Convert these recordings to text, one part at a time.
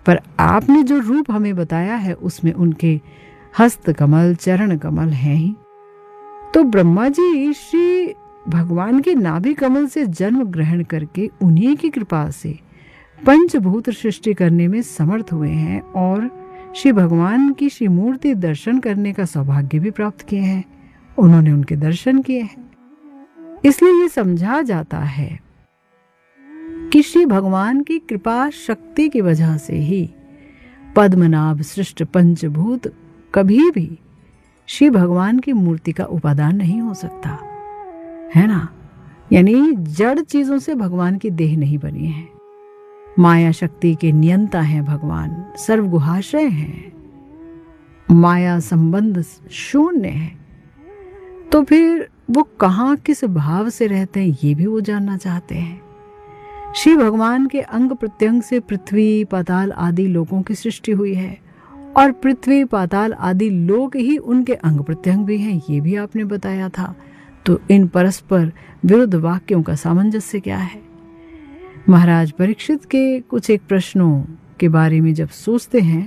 पर आपने जो रूप हमें बताया है उसमें उनके हस्त कमल चरण कमल हैं ही। तो ब्रह्मा जी श्री भगवान के नाभि कमल से जन्म ग्रहण करके उन्हीं की कृपा से पंचभूत सृष्टि करने में समर्थ हुए हैं और श्री भगवान की श्री मूर्ति दर्शन करने का सौभाग्य भी प्राप्त किए हैं। उन्होंने उनके दर्शन किए हैं, इसलिए ये समझा जाता है कि श्री भगवान की कृपा शक्ति की वजह से ही पद्मनाभ सृष्ट पंचभूत कभी भी श्री भगवान की मूर्ति का उपादान नहीं हो सकता, है ना। यानी जड़ चीजों से भगवान की देह नहीं बनी है। माया शक्ति के नियंता हैं भगवान, सर्वगुहाशय हैं, माया संबंध शून्य है। तो फिर वो कहाँ किस भाव से रहते हैं ये भी वो जानना चाहते हैं। श्री भगवान के अंग प्रत्यंग से पृथ्वी पाताल आदि लोकों की सृष्टि हुई है और पृथ्वी पाताल आदि लोक ही उनके अंग प्रत्यंग भी हैं, ये भी आपने बताया था। तो इन परस्पर विरुद्ध वाक्यों का सामंजस्य क्या है। महाराज परीक्षित के कुछ एक प्रश्नों के बारे में जब सोचते हैं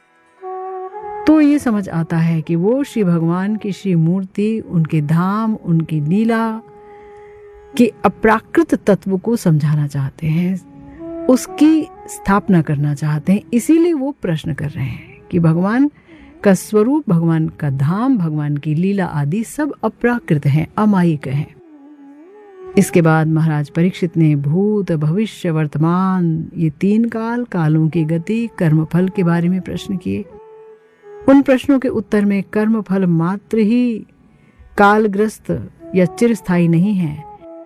तो ये समझ आता है कि वो श्री भगवान की श्री मूर्ति, उनके धाम, उनकी लीला के अप्राकृत तत्व को समझाना चाहते हैं, उसकी स्थापना करना चाहते हैं। इसीलिए वो प्रश्न कर रहे हैं कि भगवान का स्वरूप, भगवान का धाम, भगवान की लीला आदि सब अप्राकृत हैं, अमायिक हैं। इसके बाद महाराज परीक्षित ने भूत, भविष्य, वर्तमान ये 3 कालों की गति, कर्मफल के बारे में प्रश्न किए। उन प्रश्नों के उत्तर में कर्मफल मात्र ही कालग्रस्त या चिरस्थायी नहीं है।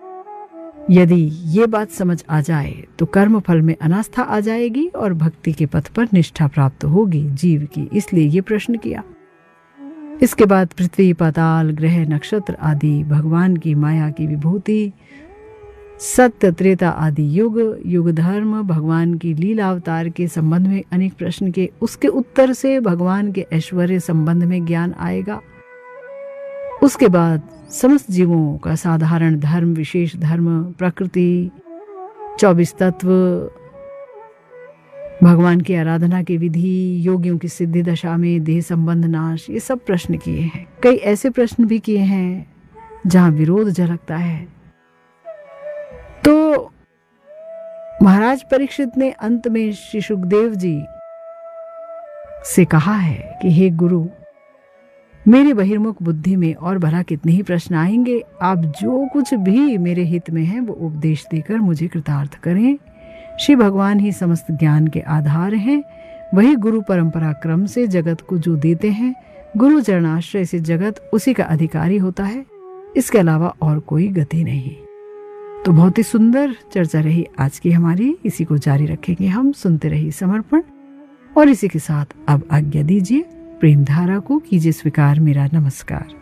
यदि ये बात समझ आ जाए तो कर्मफल में अनास्था आ जाएगी और भक्ति के पथ पर निष्ठा प्राप्त होगी जीव की, इसलिए ये प्रश्न किया। इसके बाद पृथ्वी पाताल ग्रह नक्षत्र आदि भगवान की माया की विभूति, सत्य त्रेता आदि युग युग धर्म, भगवान की लीला अवतार के संबंध में अनेक प्रश्न के, उसके उत्तर से भगवान के ऐश्वर्य संबंध में ज्ञान आएगा। उसके बाद समस्त जीवों का साधारण धर्म, विशेष धर्म, प्रकृति, 24 तत्व, भगवान की आराधना की विधि, योगियों की सिद्धि दशा में देह संबंध नाश, ये सब प्रश्न किए हैं। कई ऐसे प्रश्न भी किए हैं जहां विरोध झलकता है। तो महाराज परीक्षित ने अंत में श्री सुखदेव जी से कहा है कि हे गुरु, मेरी बहिर्मुख बुद्धि में और भला कितने ही प्रश्न आएंगे, आप जो कुछ भी मेरे हित में है वो उपदेश देकर मुझे कृतार्थ करें। श्री भगवान ही समस्त ज्ञान के आधार हैं, वही गुरु परंपरा क्रम से जगत को जो देते हैं, गुरु चरणाश्रय से जगत उसी का अधिकारी होता है, इसके अलावा और कोई गति नहीं। तो बहुत ही सुंदर चर्चा रही आज की हमारी, इसी को जारी रखेंगे हम। सुनते रहिए समर्पण, और इसी के साथ अब आज्ञा दीजिए। प्रेम धारा को कीजिए स्वीकार मेरा नमस्कार।